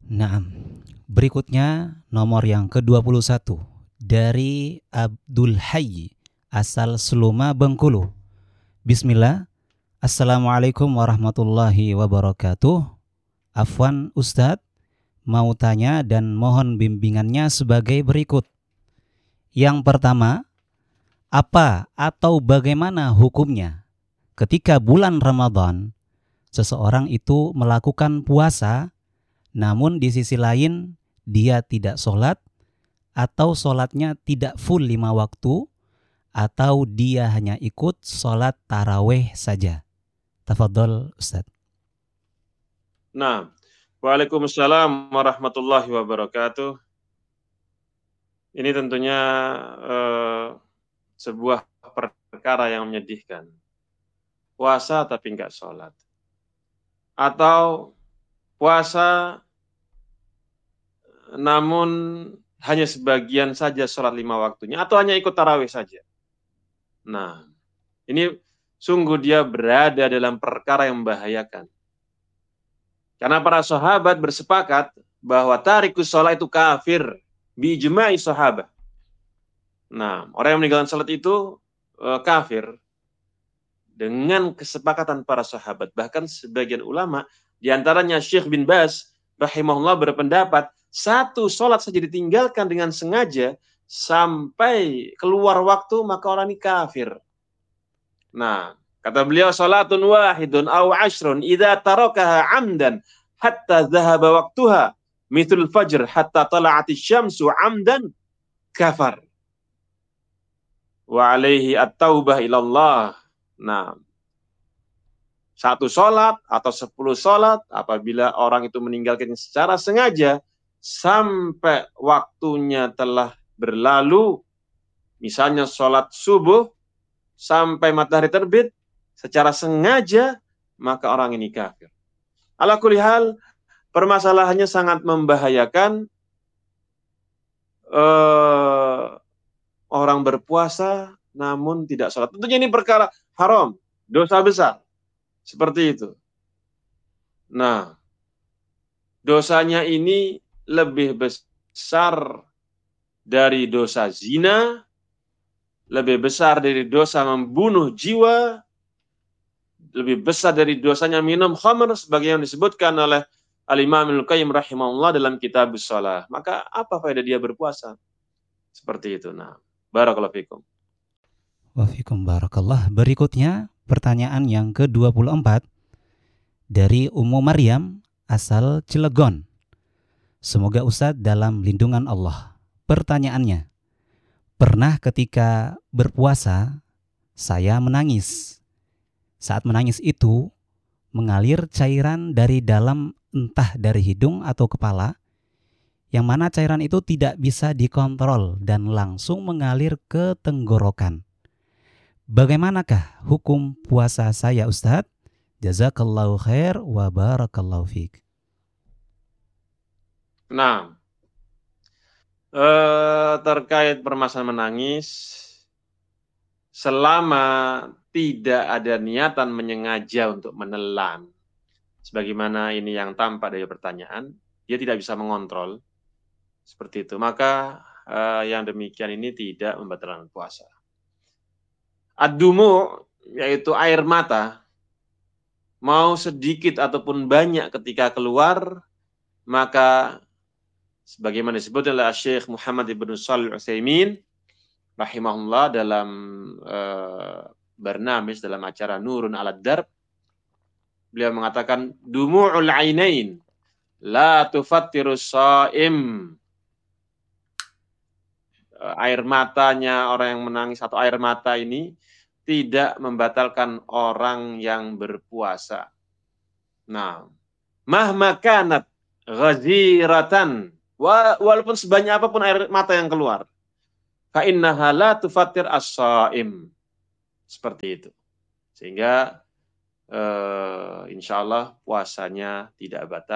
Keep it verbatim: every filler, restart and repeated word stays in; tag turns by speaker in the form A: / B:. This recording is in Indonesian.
A: Naam. Berikutnya nomor yang ke dua puluh satu dari Abdul Hayy asal Seluma Bengkulu. Bismillah. Assalamualaikum warahmatullahi wabarakatuh. Afwan Ustadz, mau tanya dan mohon bimbingannya sebagai berikut. Yang pertama, apa atau bagaimana hukumnya ketika bulan Ramadan seseorang itu melakukan puasa, namun di sisi lain dia tidak sholat, atau sholatnya tidak full lima waktu, atau dia hanya ikut sholat taraweh saja. Tafadhol Ustaz.
B: Nah, Waalaikumsalam warahmatullahi wabarakatuh. Ini tentunya eh, sebuah perkara yang menyedihkan. Puasa tapi nggak sholat. Atau puasa namun hanya sebagian saja sholat lima waktunya. Atau hanya ikut tarawih saja. Nah, ini sungguh dia berada dalam perkara yang membahayakan. Karena para sahabat bersepakat bahwa tarikus sholat itu kafir. Bi'ijma'i sahabat. Nah, orang yang meninggalkan salat itu e, kafir dengan kesepakatan para sahabat. Bahkan sebagian ulama, diantaranya Syekh bin Baz rahimahullah berpendapat, satu salat saja ditinggalkan dengan sengaja sampai keluar waktu, maka orang ini kafir. Nah, kata beliau, salatun wahidun aw ashrun idza tarakaha amdan hatta dhahaba waktuha mithlul fajr hatta tala'atis syamsu amdan kafar. Wa alaihi at-taubah ilallah. Nah, satu sholat atau sepuluh sholat, apabila orang itu meninggalkan secara sengaja, sampai waktunya telah berlalu, misalnya sholat subuh, sampai matahari terbit, secara sengaja, maka orang ini kafir. Ala kulli hal, permasalahannya sangat membahayakan. Eh, orang berpuasa namun tidak sholat. Tentunya ini perkara haram, dosa besar. Seperti itu. Nah, dosanya ini lebih besar dari dosa zina, lebih besar dari dosa membunuh jiwa, lebih besar dari dosanya minum khamr, sebagaimana disebutkan oleh Al-Imam Al-Qayyim rahimahullah dalam kitab Shalah. Maka apa faedah dia berpuasa? Seperti itu. Nah, barakallahu fikum.
A: Wafikum barakallah. Berikutnya pertanyaan yang ke dua puluh empat dari Ummu Maryam asal Cilegon. Semoga Ustadz dalam lindungan Allah. Pertanyaannya, pernah ketika berpuasa saya menangis. Saat menangis itu mengalir cairan dari dalam, entah dari hidung atau kepala, yang mana cairan itu tidak bisa dikontrol dan langsung mengalir ke tenggorokan. Bagaimanakah hukum puasa saya Ustadz? Jazakallahu khair wa barakallahu fiik.
B: Nah, eh, terkait permasalahan menangis, selama tidak ada niatan menyengaja untuk menelan, sebagaimana ini yang tampak dari pertanyaan, dia tidak bisa mengontrol, seperti itu. Maka eh, yang demikian ini tidak membatalkan puasa. Ad-dumu, yaitu air mata, mau sedikit ataupun banyak ketika keluar, maka sebagaimana disebut oleh Syekh Muhammad ibn Shalih Al-Utsaimin rahimahullah dalam uh, barnamis, dalam acara Nurun 'ala Darb, beliau mengatakan dumu'ul ainain la tufattirus shaim. Uh, air matanya orang yang menangis atau air mata ini tidak membatalkan orang yang berpuasa. Nah, mahma kanat ghaziratan, walaupun sebanyak apapun air mata yang keluar, fa innaha la tufattir as-shaim. Seperti itu. Sehingga eh, insya Allah puasanya tidak batal.